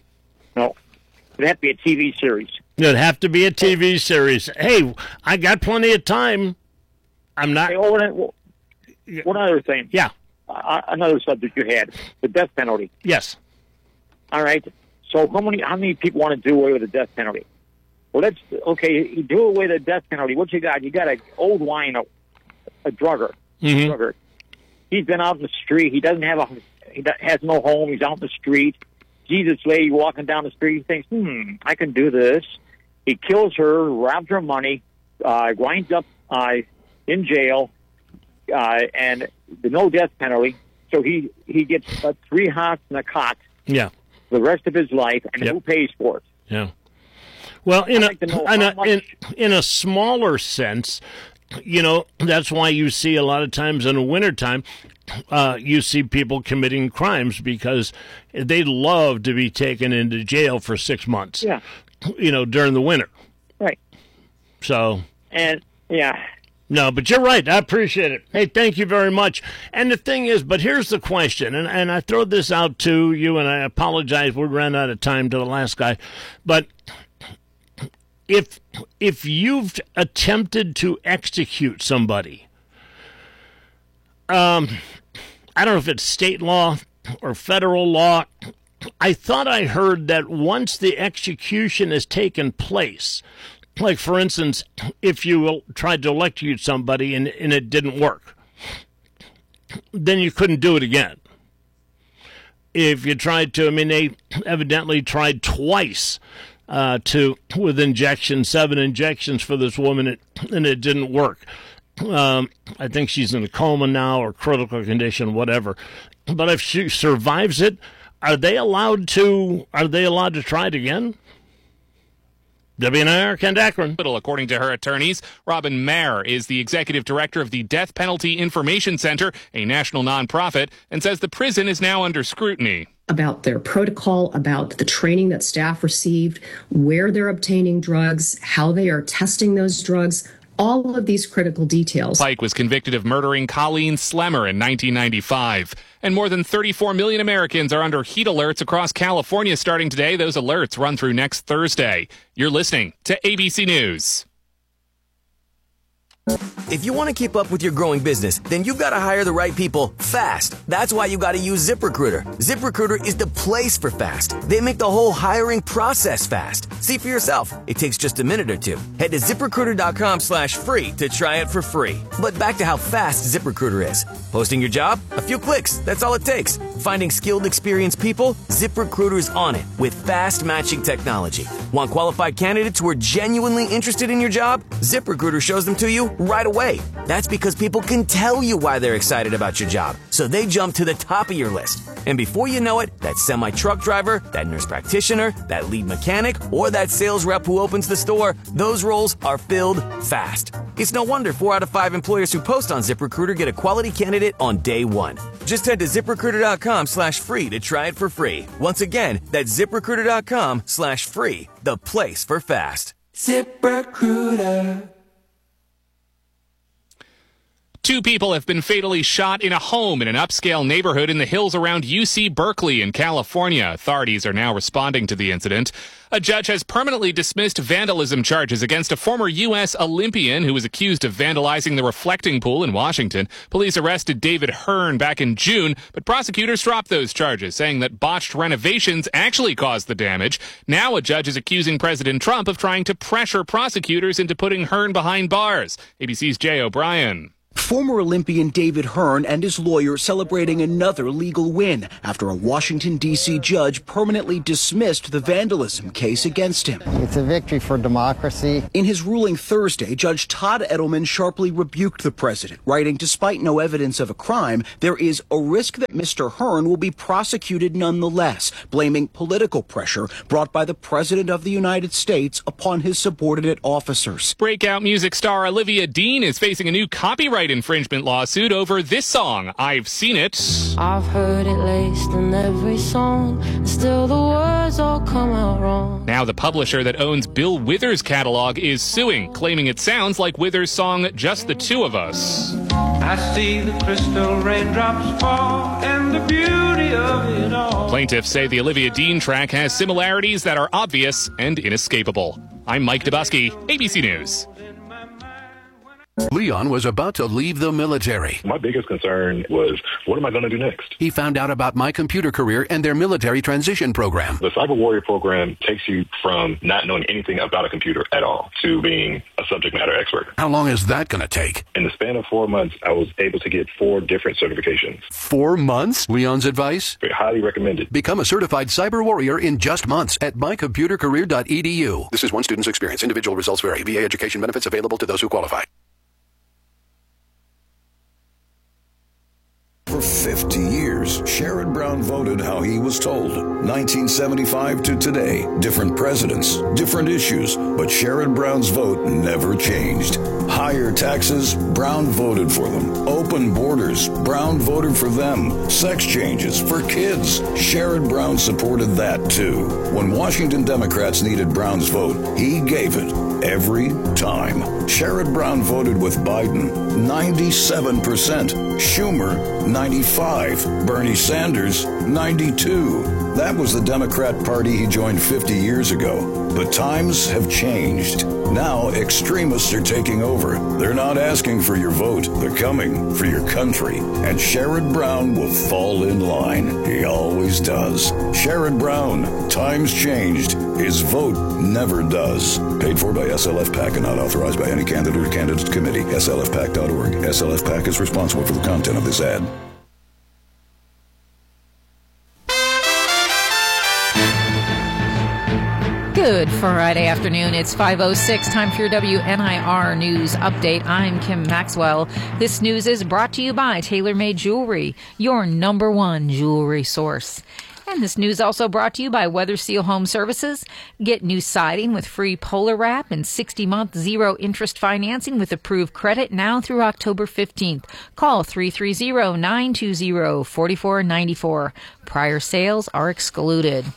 no. It'd have to be a T V series. It'd have to be a T V series. Hey, I got plenty of time. I'm not. Hey, oh, one other thing. Yeah. Uh, another subject you had, the death penalty. Yes. All right. So how many how many people want to do away with the death penalty? Well, let's okay. You do away with the death penalty. What you got? You got an old wino, a drugger. Mm-hmm. Drugger. He's been out in the street. He doesn't have a. He has no home. He's out in the street. Sees this lady walking down the street. He thinks, hmm, I can do this. He kills her, robs her money, uh, winds up uh, in jail. Uh, and the no death penalty, so he he gets uh, three hots and a cot. Yeah. The rest of his life, and yep. who pays for it? Yeah. Well, in I'd a, like in a in in a smaller sense, you know, that's why you see a lot of times in the wintertime, uh, you see people committing crimes because they love to be taken into jail for six months. Yeah. You know, during the winter. Right. So. And yeah. No, but you're right. I appreciate it. Hey, thank you very much. And the thing is, but here's the question, and, and I throw this out to you, and I apologize. We ran out of time to the last guy. But if if you've attempted to execute somebody, um, I don't know if it's state law or federal law, I thought I heard that once the execution has taken place, like, for instance, if you tried to electrocute somebody and, and it didn't work, then you couldn't do it again. If you tried to, I mean, they evidently tried twice uh, to with injections, seven injections for this woman, and it didn't work. Um, I think she's in a coma now or critical condition, whatever. But if she survives it, are they allowed to? Are they allowed to try it again? W N I R, Ken Akron. According to her attorneys, Robin Mayer is the executive director of the Death Penalty Information Center, a national nonprofit, and says the prison is now under scrutiny. About their protocol, about the training that staff received, where they're obtaining drugs, how they are testing those drugs, all of these critical details. Pike was convicted of murdering Colleen Slemmer in nineteen ninety-five. And more than thirty-four million Americans are under heat alerts across California starting today. Those alerts run through next Thursday. You're listening to A B C News. If you want to keep up with your growing business, then you've got to hire the right people fast. That's why you got to use ZipRecruiter. ZipRecruiter is the place for fast. They make the whole hiring process fast. See for yourself. It takes just a minute or two. Head to ZipRecruiter.com slash free to try it for free. But back to how fast ZipRecruiter is. Posting your job? A few clicks. That's all it takes. Finding skilled, experienced people? ZipRecruiter's on it with fast matching technology. Want qualified candidates who are genuinely interested in your job? ZipRecruiter shows them to you right away. That's because people can tell you why they're excited about your job, so they jump to the top of your list. And before you know it, that semi-truck driver, that nurse practitioner, that lead mechanic, or that sales rep who opens the store, those roles are filled fast. It's no wonder four out of five employers who post on ZipRecruiter get a quality candidate on day one. Just head to ZipRecruiter.com slash free to try it for free. Once again, that's ZipRecruiter.com slash free, the place for fast. ZipRecruiter. Two people have been fatally shot in a home in an upscale neighborhood in the hills around U C Berkeley in California. Authorities are now responding to the incident. A judge has permanently dismissed vandalism charges against a former U S Olympian who was accused of vandalizing the reflecting pool in Washington. Police arrested David Hearn back in June, but prosecutors dropped those charges, saying that botched renovations actually caused the damage. Now a judge is accusing President Trump of trying to pressure prosecutors into putting Hearn behind bars. A B C's Jay O'Brien. Former Olympian David Hearn and his lawyer celebrating another legal win after a Washington, D C judge permanently dismissed the vandalism case against him. It's a victory for democracy. In his ruling Thursday, Judge Todd Edelman sharply rebuked the president, writing, despite no evidence of a crime, there is a risk that Mister Hearn will be prosecuted nonetheless, blaming political pressure brought by the President of the United States upon his subordinate officers. Breakout music star Olivia Dean is facing a new copyright infringement lawsuit over this song, I've Seen It. I've heard it laced in every song, and still the words all come out wrong. Now the publisher that owns Bill Withers' catalog is suing, claiming it sounds like Withers' song Just the Two of Us. I see the crystal raindrops fall and the beauty of it all. Plaintiffs say the Olivia Dean track has similarities that are obvious and inescapable. I'm Mike Dubusky, A B C News. Leon was about to leave the military. My biggest concern was, what am I going to do next? He found out about My Computer Career and their military transition program. The Cyber Warrior program takes you from not knowing anything about a computer at all to being a subject matter expert. How long is that going to take? In the span of four months, I was able to get four different certifications. Four months? Leon's advice? Very highly recommended. Become a certified cyber warrior in just months at my computer career dot e d u. This is one student's experience. Individual results vary. V A education benefits available to those who qualify. For fifty years, Sherrod Brown voted how he was told. nineteen seventy-five to today, different presidents, different issues, but Sherrod Brown's vote never changed. Higher taxes, Brown voted for them. Open borders, Brown voted for them. Sex changes for kids, Sherrod Brown supported that too. When Washington Democrats needed Brown's vote, he gave it every time. Sherrod Brown voted with Biden, ninety-seven percent. Schumer, ninety-five. Bernie Sanders, ninety-two. That was the Democrat Party he joined fifty years ago. But times have changed. Now extremists are taking over. They're not asking for your vote. They're coming for your country. And Sherrod Brown will fall in line. He always does. Sherrod Brown, times changed. His vote never does. Paid for by S L F PAC and not authorized by any candidate or candidate committee. S L F PAC dot org. S L F PAC is responsible for the content of this ad. Good Friday afternoon. It's five oh six, time for your W N I R News Update. I'm Kim Maxwell. This news is brought to you by TaylorMade Jewelry, your number one jewelry source. And this news also brought to you by Weather Seal Home Services. Get new siding with free Polar Wrap and sixty-month zero-interest financing with approved credit now through October fifteenth. Call three three zero, nine two zero, four four nine four. Prior sales are excluded.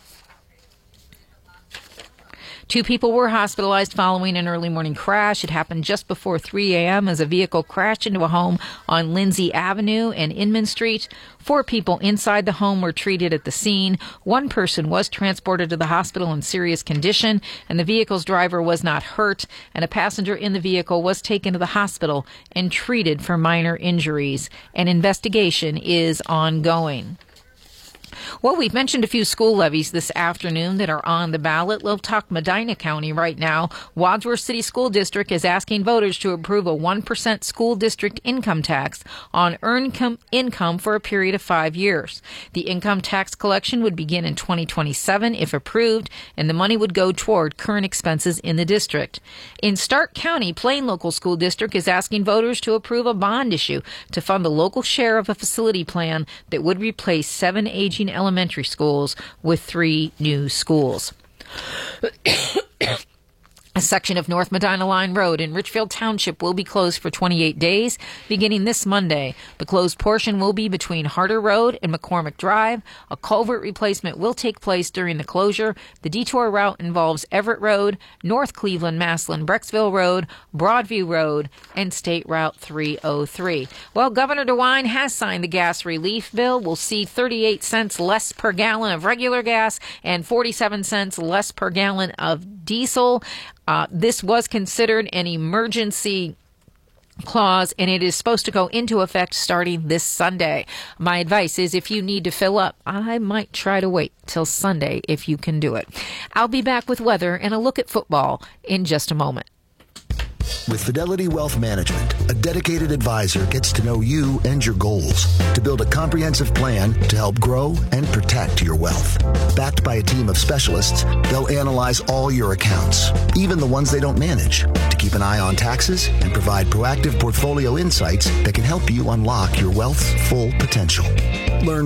Two people were hospitalized following an early morning crash. It happened just before three a.m. as a vehicle crashed into a home on Lindsay Avenue and Inman Street. Four people inside the home were treated at the scene. One person was transported to the hospital in serious condition, and the vehicle's driver was not hurt, and a passenger in the vehicle was taken to the hospital and treated for minor injuries. An investigation is ongoing. Well, we've mentioned a few school levies this afternoon that are on the ballot. We'll talk Medina County right now. Wadsworth City School District is asking voters to approve a one percent school district income tax on earned com- income for a period of five years. The income tax collection would begin in twenty twenty-seven if approved, and the money would go toward current expenses in the district. In Stark County, Plain Local School District is asking voters to approve a bond issue to fund the local share of a facility plan that would replace seven aging elementary schools with three new schools. A section of North Medina Line Road in Richfield Township will be closed for twenty-eight days, beginning this Monday. The closed portion will be between Harder Road and McCormick Drive. A culvert replacement will take place during the closure. The detour route involves Everett Road, North Cleveland, Maslin, Brecksville Road, Broadview Road, and State Route three oh three. Well, Governor DeWine has signed the gas relief bill. We'll see thirty-eight cents less per gallon of regular gas and forty-seven cents less per gallon of diesel. Uh, this was considered an emergency clause, and it is supposed to go into effect starting this Sunday. My advice is if you need to fill up, I might try to wait till Sunday if you can do it. I'll be back with weather and a look at football in just a moment. With Fidelity Wealth Management, a dedicated advisor gets to know you and your goals to build a comprehensive plan to help grow and protect your wealth. Backed by a team of specialists, they'll analyze all your accounts, even the ones they don't manage, to keep an eye on taxes and provide proactive portfolio insights that can help you unlock your wealth's full potential. Learn